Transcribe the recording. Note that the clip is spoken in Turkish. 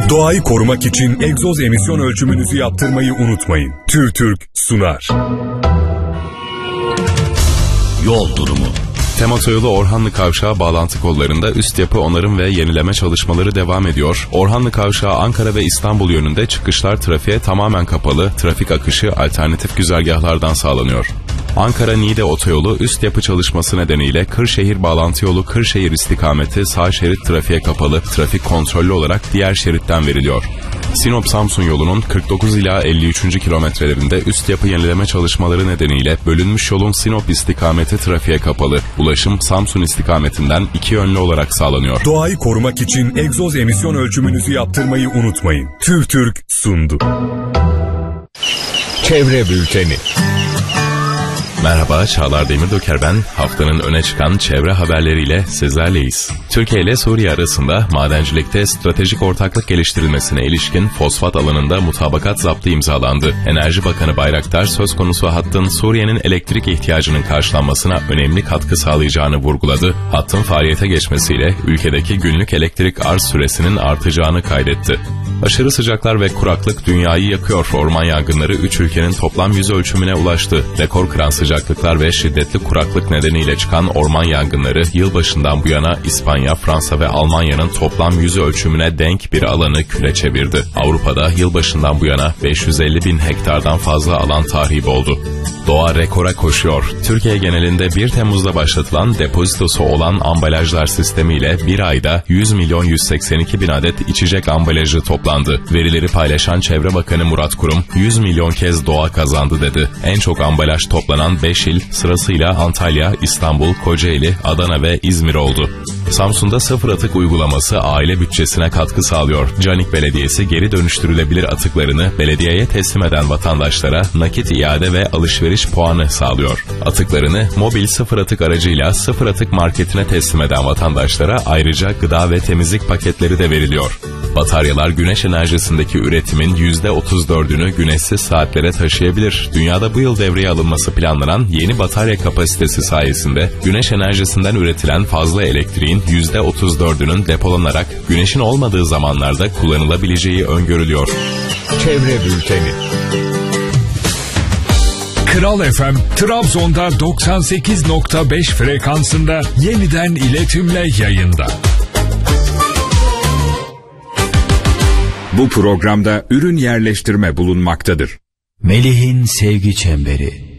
Doğayı korumak için egzoz emisyon ölçümünüzü yaptırmayı unutmayın. TÜRTÜRK sunar. Yol durumu. TEM Otoyolu Orhanlı Kavşağı bağlantı kollarında üst yapı onarım ve yenileme çalışmaları devam ediyor. Orhanlı Kavşağı Ankara ve İstanbul yönünde çıkışlar trafiğe tamamen kapalı, trafik akışı alternatif güzergahlardan sağlanıyor. Ankara-Niğde Otoyolu üst yapı çalışması nedeniyle Kırşehir bağlantı yolu Kırşehir istikameti sağ şerit trafiğe kapalı, trafik kontrollü olarak diğer şeritten veriliyor. Sinop-Samsun yolunun 49 ila 53. kilometrelerinde üst yapı yenileme çalışmaları nedeniyle bölünmüş yolun Sinop istikameti trafiğe kapalı. Ulaşım Samsun istikametinden iki yönlü olarak sağlanıyor. Doğayı korumak için egzoz emisyon ölçümünüzü yaptırmayı unutmayın. TÜRTÜRK sundu. Çevre Bülteni. Merhaba, Çağlar Demirdöker ben. Haftanın öne çıkan çevre haberleriyle sizlerleyiz. Türkiye ile Suriye arasında madencilikte stratejik ortaklık geliştirilmesine ilişkin fosfat alanında mutabakat zaptı imzalandı. Enerji Bakanı Bayraktar söz konusu hattın Suriye'nin elektrik ihtiyacının karşılanmasına önemli katkı sağlayacağını vurguladı. Hattın faaliyete geçmesiyle ülkedeki günlük elektrik arz süresinin artacağını kaydetti. Aşırı sıcaklar ve kuraklık dünyayı yakıyor. Orman yangınları 3 ülkenin toplam yüz ölçümüne ulaştı. Rekor kıran sıcaklıklar ve şiddetli kuraklık nedeniyle çıkan orman yangınları yılbaşından bu yana İspanya, Fransa ve Almanya'nın toplam yüz ölçümüne denk bir alanı küle çevirdi. Avrupa'da yılbaşından bu yana 550 bin hektardan fazla alan tahrip oldu. Doğa rekora koşuyor. Türkiye genelinde 1 Temmuz'da başlatılan depozitosu olan ambalajlar sistemiyle bir ayda 100 milyon 182 bin adet içecek ambalajı toplandı. Verileri paylaşan Çevre Bakanı Murat Kurum, 100 milyon kez doğa kazandı dedi. En çok ambalaj toplanan 5 il sırasıyla Antalya, İstanbul, Kocaeli, Adana ve İzmir oldu. Samsun'da sıfır atık uygulaması aile bütçesine katkı sağlıyor. Canik Belediyesi geri dönüştürülebilir atıklarını belediyeye teslim eden vatandaşlara nakit iade ve alışveriş puanı sağlıyor. Atıklarını mobil sıfır atık aracıyla sıfır atık marketine teslim eden vatandaşlara ayrıca gıda ve temizlik paketleri de veriliyor. Bataryalar güneş enerjisindeki üretimin %34'ünü güneşsiz saatlere taşıyabilir. Dünyada bu yıl devreye alınması planlanan yeni batarya kapasitesi sayesinde güneş enerjisinden üretilen fazla elektriğin %34'ünün depolanarak güneşin olmadığı zamanlarda kullanılabileceği öngörülüyor. Çevre Bülteni. Kral FM, Trabzon'da 98.5 frekansında yeniden iletimle yayında. Bu programda ürün yerleştirme bulunmaktadır. Melih'in sevgi çemberi.